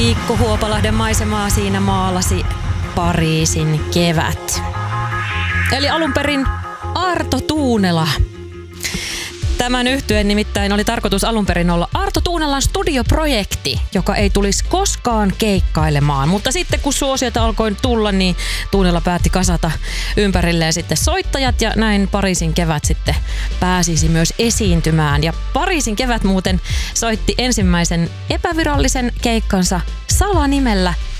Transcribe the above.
Mikko Huopalahden maisemaa siinä maalasi Pariisin kevät. Eli alun perin Arto Tuunela. Tämän yhtyeen nimittäin oli tarkoitus alun perin olla Arto Tuunelan studioprojekti, joka ei tulisi koskaan keikkailemaan. Mutta sitten kun suosiota alkoi tulla, niin Tuunela päätti kasata ympärilleen sitten soittajat ja näin Pariisin kevät sitten pääsisi myös esiintymään. Ja Pariisin kevät muuten soitti ensimmäisen epävirallisen keikkansa salanimellä